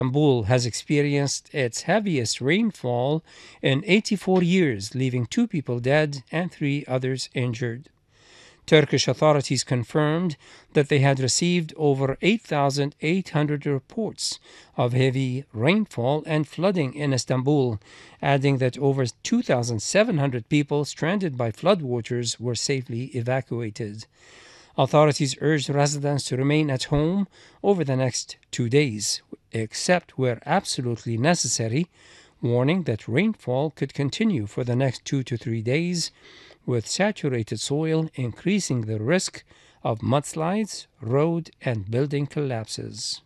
Istanbul has experienced its heaviest rainfall in 84 years, leaving 2 people dead and 3 others injured. Turkish authorities confirmed that they had received over 8,800 reports of heavy rainfall and flooding in Istanbul, adding that over 2,700 people stranded by floodwaters were safely evacuated. Authorities urged residents to remain at home over the next 2 days, except where absolutely necessary, warning that rainfall could continue for the next 2 to 3 days, with saturated soil increasing the risk of mudslides, road and building collapses.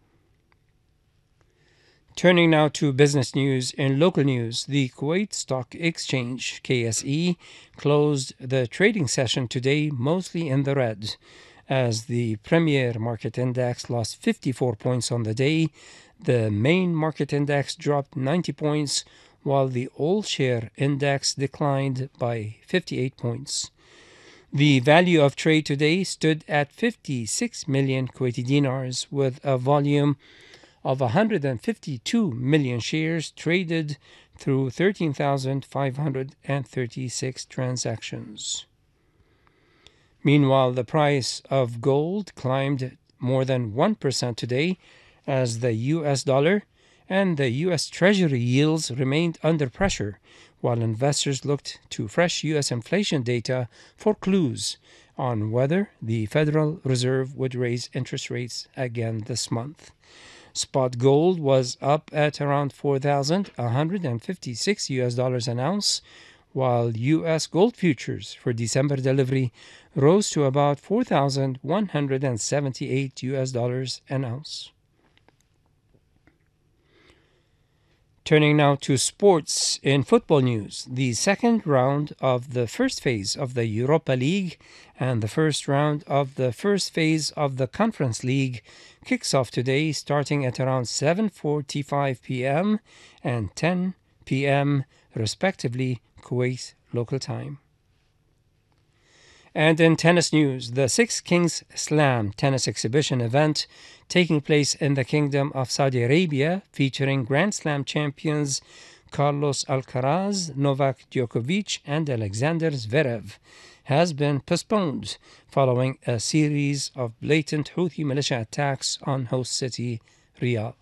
Turning now to business news. In local news, the Kuwait Stock Exchange, KSE, closed the trading session today mostly in the red, as the Premier Market Index lost 54 points on the day. The main market index dropped 90 points, while the all-share index declined by 58 points. The value of trade today stood at 56 million Kuwaiti dinars, with a volume of 152 million shares traded through 13,536 transactions. Meanwhile, the price of gold climbed more than 1% today, as the US dollar and the U.S. Treasury yields remained under pressure, while investors looked to fresh U.S. inflation data for clues on whether the Federal Reserve would raise interest rates again this month. Spot gold was up at around $4,156 an ounce, while U.S. gold futures for December delivery rose to about $4,178 an ounce. Turning now to sports. In football news, the second round of the first phase of the Europa League and the first round of the first phase of the Conference League kicks off today, starting at around 7:45 p.m. and 10 p.m. respectively, Kuwait local time. And in tennis news, the Six Kings Slam tennis exhibition event taking place in the Kingdom of Saudi Arabia, featuring Grand Slam champions Carlos Alcaraz, Novak Djokovic, and Alexander Zverev, has been postponed following a series of blatant Houthi militia attacks on host city Riyadh.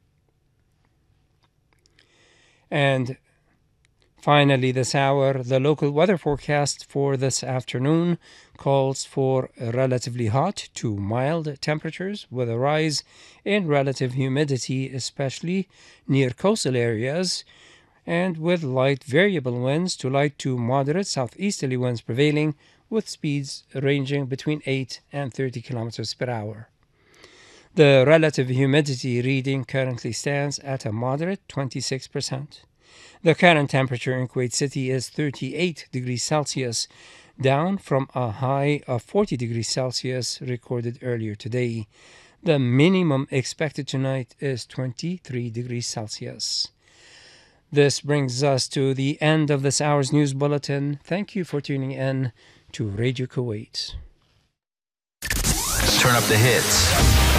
And finally, this hour, the local weather forecast for this afternoon calls for relatively hot to mild temperatures with a rise in relative humidity, especially near coastal areas, and with light variable winds to light to moderate southeasterly winds prevailing, with speeds ranging between 8 and 30 kilometers per hour. The relative humidity reading currently stands at a moderate 26%. The current temperature in Kuwait City is 38 degrees Celsius, down from a high of 40 degrees Celsius recorded earlier today. The minimum expected tonight is 23 degrees Celsius. This brings us to the end of this hour's news bulletin. Thank you for tuning in to Radio Kuwait. Turn up the hits.